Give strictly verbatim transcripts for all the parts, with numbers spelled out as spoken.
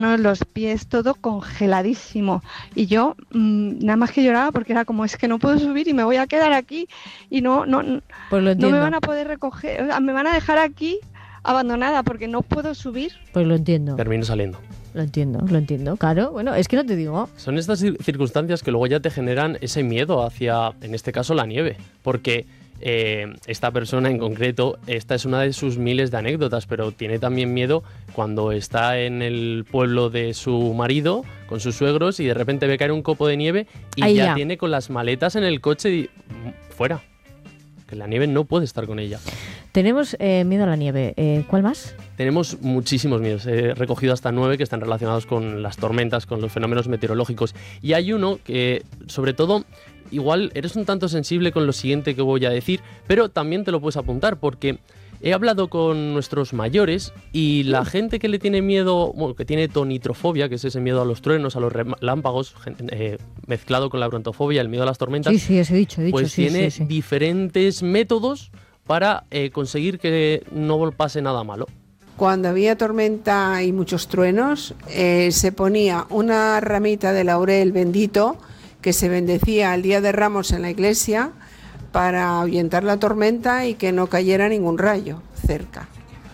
los pies, todo congeladísimo. Y yo mmm, nada más que lloraba porque era como, es que no puedo subir y me voy a quedar aquí y no, no, pues lo no me van a poder recoger, o sea, me van a dejar aquí abandonada porque no puedo subir. Pues lo entiendo. Termino saliendo. Lo entiendo, lo entiendo, claro. Bueno, es que no te digo. Son estas circunstancias que luego ya te generan ese miedo hacia, en este caso, la nieve. Porque eh, esta persona en concreto, esta es una de sus miles de anécdotas, pero tiene también miedo cuando está en el pueblo de su marido, con sus suegros, y de repente ve caer un copo de nieve y Ahí ya, ya tiene con las maletas en el coche y fuera. Que la nieve no puede estar con ella. Tenemos eh, miedo a la nieve. Eh, ¿Cuál más? Tenemos muchísimos miedos. He recogido hasta nueve que están relacionados con las tormentas, con los fenómenos meteorológicos. Y hay uno que, sobre todo, igual eres un tanto sensible con lo siguiente que voy a decir, pero también te lo puedes apuntar porque he hablado con nuestros mayores y la gente que le tiene miedo, bueno, que tiene tonitrofobia, que es ese miedo a los truenos, a los relámpagos, eh, mezclado con la brontofobia, el miedo a las tormentas, sí, sí, eso he dicho, he dicho, pues sí, tiene sí, sí. diferentes métodos para eh, conseguir que no pase nada malo. Cuando había tormenta y muchos truenos, eh, se ponía una ramita de laurel bendito que se bendecía el Día de Ramos en la iglesia para ahuyentar la tormenta y que no cayera ningún rayo cerca.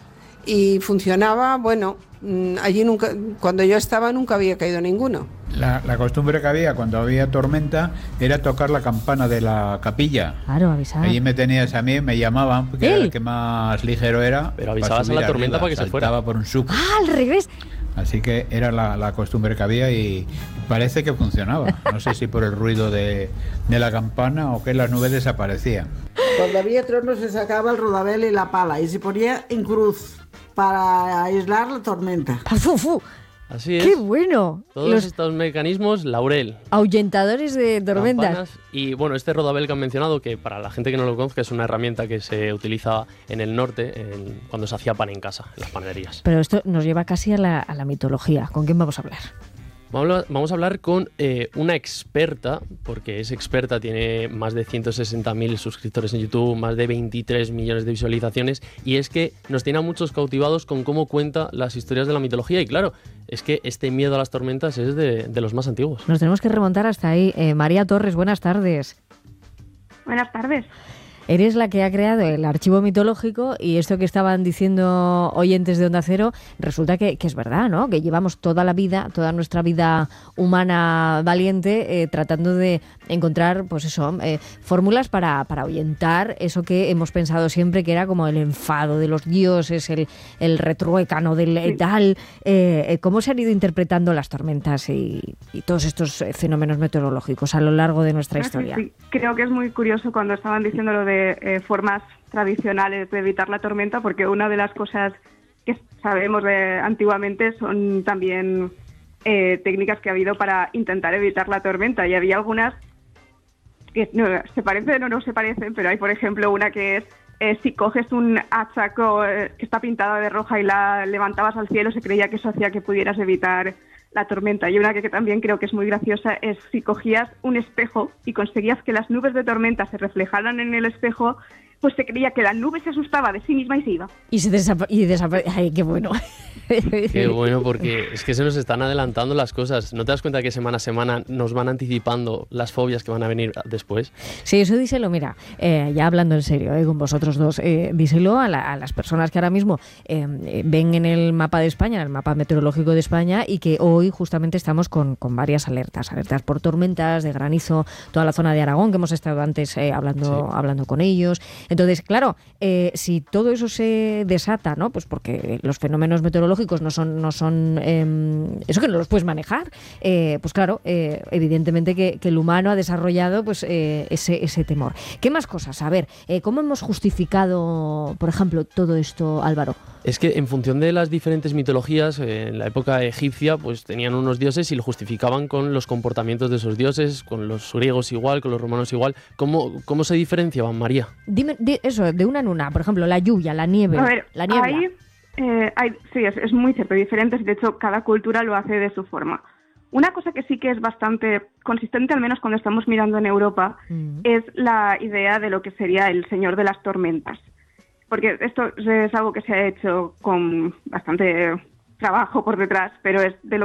Y funcionaba, bueno, allí nunca, cuando yo estaba nunca había caído ninguno. La, la costumbre que había cuando había tormenta era tocar la campana de la capilla. Claro, avisar. Allí me tenías a mí, me llamaban, porque ¿Eh? era el que más ligero era. Pero avisabas a la tormenta arriba, para que se fuera. Por un suco. Ah, al revés. Así que era la, la costumbre que había y parece que funcionaba. No sé si por el ruido de, de la campana o que las nubes desaparecían. Cuando había truenos se sacaba el rodabel y la pala y se ponía en cruz para aislar la tormenta. ¡Fu! Así es. ¡Qué bueno! Todos Los estos mecanismos, laurel. ahuyentadores de tormentas. Campanas, y bueno, este rodabel que han mencionado, que para la gente que no lo conozca es una herramienta que se utiliza en el norte en, cuando se hacía pan en casa, en las panaderías. Pero esto nos lleva casi a la, a la mitología. ¿Con quién vamos a hablar? Vamos a hablar con eh, una experta, porque es experta, tiene más de ciento sesenta mil suscriptores en YouTube, más de veintitrés millones de visualizaciones, y es que nos tiene a muchos cautivados con cómo cuenta las historias de la mitología. Y claro, es que este miedo a las tormentas es de, de los más antiguos. Nos tenemos que remontar hasta ahí. Eh, María Torres, buenas tardes. Buenas tardes. Eres la que ha creado el archivo mitológico y esto que estaban diciendo oyentes de Onda Cero, resulta que, que es verdad, ¿no? Que llevamos toda la vida, toda nuestra vida humana valiente eh, tratando de encontrar, pues eso, eh, fórmulas para, para ahuyentar eso que hemos pensado siempre que era como el enfado de los dioses, el, el retruécano del sí. tal. Eh, ¿Cómo se han ido interpretando las tormentas y, y todos estos fenómenos meteorológicos a lo largo de nuestra Creo historia? Que sí. Creo que es muy curioso cuando estaban diciendo lo de Eh, formas tradicionales de evitar la tormenta, porque una de las cosas que sabemos de antiguamente son también eh, técnicas que ha habido para intentar evitar la tormenta, y había algunas que no, se parecen o no se parecen, pero hay por ejemplo una que es eh, si coges un hacha eh, que está pintada de roja y la levantabas al cielo, se creía que eso hacía que pudieras evitar la tormenta. Y una que, que también creo que es muy graciosa es si cogías un espejo y conseguías que las nubes de tormenta se reflejaran en el espejo, pues se creía que la nube se asustaba de sí misma y se iba. Y se desapa- y desaparece. ¡Ay, qué bueno! Qué bueno, porque es que se nos están adelantando las cosas. ¿No te das cuenta que semana a semana nos van anticipando las fobias que van a venir después? Sí, eso díselo, mira, eh, ya hablando en serio eh, con vosotros dos, eh, díselo a, la, a las personas que ahora mismo eh, ven en el mapa de España, en el mapa meteorológico de España, y que hoy justamente estamos con, con varias alertas, alertas por tormentas, de granizo, toda la zona de Aragón, que hemos estado antes eh, hablando, sí. hablando con ellos. Entonces, claro, eh, si todo eso se desata, ¿no? Pues porque los fenómenos meteorológicos no son, no son eh, eso que no los puedes manejar, eh, pues claro, eh, evidentemente que, que el humano ha desarrollado pues eh, ese, ese temor. ¿Qué más cosas? A ver, eh, ¿cómo hemos justificado, por ejemplo, todo esto, Álvaro? Es que en función de las diferentes mitologías, eh, en la época egipcia, pues tenían unos dioses y lo justificaban con los comportamientos de esos dioses, con los griegos igual, con los romanos igual. ¿Cómo, cómo se diferenciaban, María? Dime di eso, de una en una, por ejemplo, la lluvia, la nieve, A ver, la niebla. Ahí, eh, hay, sí, es, es muy cierto, diferentes, de hecho cada cultura lo hace de su forma. Una cosa que sí que es bastante consistente, al menos cuando estamos mirando en Europa, mm. es la idea de lo que sería el señor de las tormentas. Porque esto es algo que se ha hecho con bastante trabajo por detrás, pero es de lo